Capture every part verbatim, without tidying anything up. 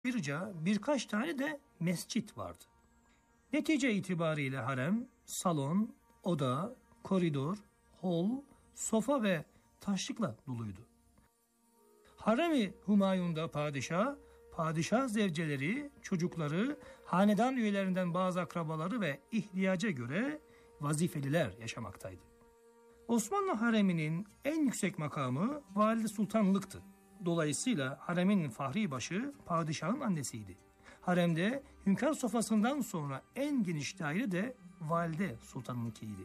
Ayrıca birkaç tane de mescit vardı. Netice itibariyle harem, salon, oda, koridor, hol, sofa ve taşlıkla doluydu. Harem-i Humayun'da padişah, padişah zevceleri, çocukları, hanedan üyelerinden bazı akrabaları ve ihtiyaca göre vazifeliler yaşamaktaydı. Osmanlı hareminin en yüksek makamı valide sultanlıktı. Dolayısıyla haremin fahri başı padişahın annesiydi. Haremde hünkâr sofasından sonra en geniş daire de valide sultanınkiydi.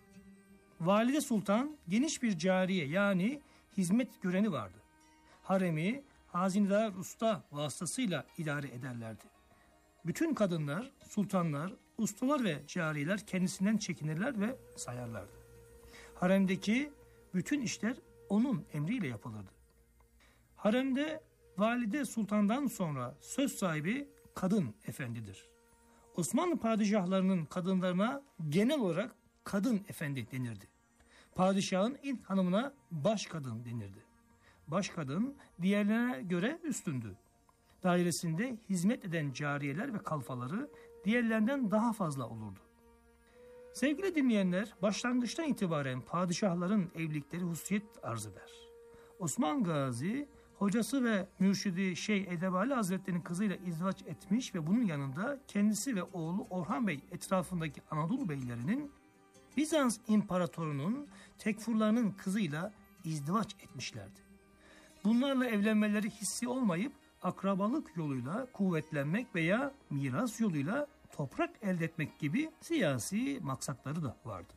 Valide sultan geniş bir cariye yani hizmet göreni vardı. Haremi hazinedar usta vasıtasıyla idare ederlerdi. Bütün kadınlar, sultanlar, ustalar ve cariyeler kendisinden çekinirler ve sayarlardı. Haremdeki bütün işler onun emriyle yapılırdı. Haremde valide sultandan sonra söz sahibi kadın efendidir. Osmanlı padişahlarının kadınlarına genel olarak kadın efendi denirdi. Padişahın ilk hanımına baş kadın denirdi. Baş kadın diğerlerine göre üstündü. Dairesinde hizmet eden cariyeler ve kalfaları diğerlerinden daha fazla olurdu. Sevgili dinleyenler, başlangıçtan itibaren padişahların evlilikleri hususiyet arz eder. Osman Gazi, hocası ve mürşidi Şeyh Edebali Hazretleri'nin kızıyla izdivaç etmiş ve bunun yanında kendisi ve oğlu Orhan Bey etrafındaki Anadolu beylerinin Bizans imparatorunun tekfurlarının kızıyla izdivaç etmişlerdi. Bunlarla evlenmeleri hissi olmayıp akrabalık yoluyla kuvvetlenmek veya miras yoluyla toprak elde etmek gibi siyasi maksatları da vardı.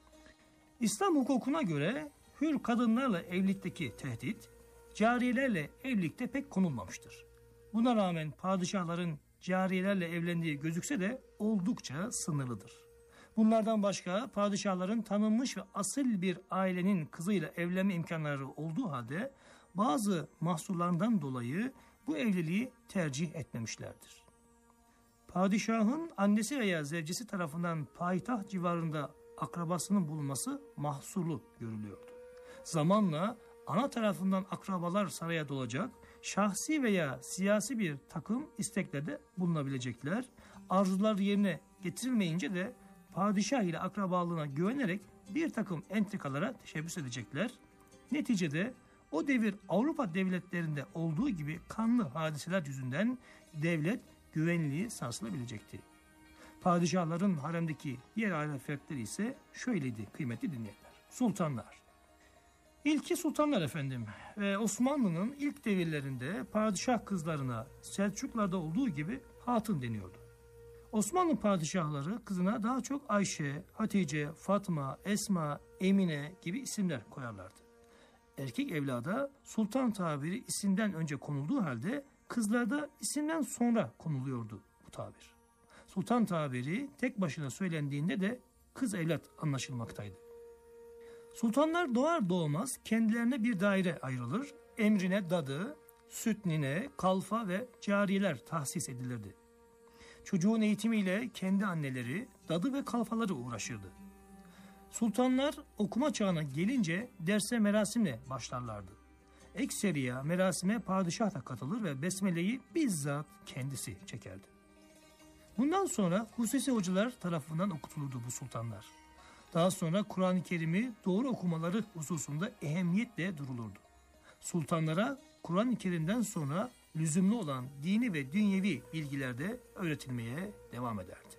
İslam hukukuna göre hür kadınlarla evlilikteki tehdit, cariyelerle evlilikte pek konulmamıştır. Buna rağmen padişahların cariyelerle evlendiği gözükse de oldukça sınırlıdır. Bunlardan başka padişahların tanınmış ve asil bir ailenin kızıyla evlenme imkanları olduğu halde bazı mahsurlarından dolayı bu evliliği tercih etmemişlerdir. Padişahın annesi veya zevcesi tarafından payitaht civarında akrabasının bulunması mahsurlu görülüyordu. Zamanla ana tarafından akrabalar saraya dolacak, şahsi veya siyasi bir takım isteklerde bulunabilecekler, arzular yerine getirilmeyince de padişah ile akrabalığına güvenerek bir takım entrikalara teşebbüs edecekler. Neticede o devir Avrupa devletlerinde olduğu gibi kanlı hadiseler yüzünden devlet güvenliği sarsılabilecekti. Padişahların haremdeki diğer aile fertleri ise şöyleydi kıymetli dinleyenler. Sultanlar. İlki sultanlar efendim. Ve Osmanlı'nın ilk devirlerinde padişah kızlarına Selçuklarda olduğu gibi hatun deniyordu. Osmanlı padişahları kızına daha çok Ayşe, Hatice, Fatma, Esma, Emine gibi isimler koyarlardı. Erkek evlada sultan tabiri isimden önce konulduğu halde kızlarda isimden sonra konuluyordu bu tabir. Sultan tabiri tek başına söylendiğinde de kız evlat anlaşılmaktaydı. Sultanlar doğar doğmaz kendilerine bir daire ayrılır, emrine dadı, süt nine, kalfa ve cariyeler tahsis edilirdi. Çocuğun eğitimiyle kendi anneleri, dadı ve kalfaları uğraşırdı. Sultanlar okuma çağına gelince derse merasimle başlarlardı. Ekseriya merasime padişah da katılır ve besmeleyi bizzat kendisi çekerdi. Bundan sonra hususi hocalar tarafından okutulurdu bu sultanlar. Daha sonra Kur'an-ı Kerim'i doğru okumaları hususunda ehemmiyetle durulurdu. Sultanlara Kur'an-ı Kerim'den sonra lüzumlu olan dini ve dünyevi bilgiler de öğretilmeye devam ederdi.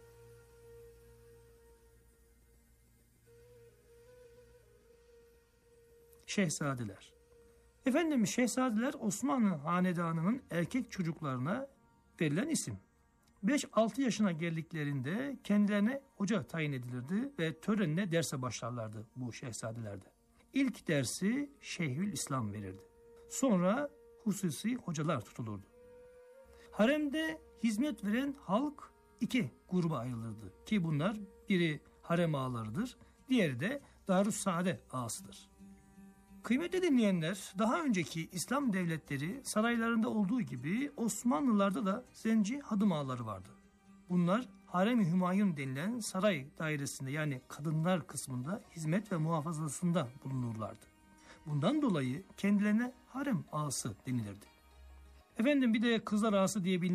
Şehzadeler. Efendim şehzadeler Osmanlı hanedanının erkek çocuklarına verilen isim. beş altı yaşına geldiklerinde kendilerine hoca tayin edilirdi ve törenle derse başlarlardı bu şehzadelerde. İlk dersi Şeyhülislam verirdi. Sonra hususi hocalar tutulurdu. Haremde hizmet veren halk iki gruba ayrılırdı ki bunlar biri harem ağalarıdır, diğeri de Darüssaade ağasıdır. Kıymetli dinleyenler, daha önceki İslam devletleri saraylarında olduğu gibi Osmanlılarda da zenci hadım ağaları vardı. Bunlar Harem-i Hümayun denilen saray dairesinde yani kadınlar kısmında hizmet ve muhafazasında bulunurlardı. Bundan dolayı kendilerine harem ağası denilirdi. Efendim bir de Kızlar Ağası diye bilinen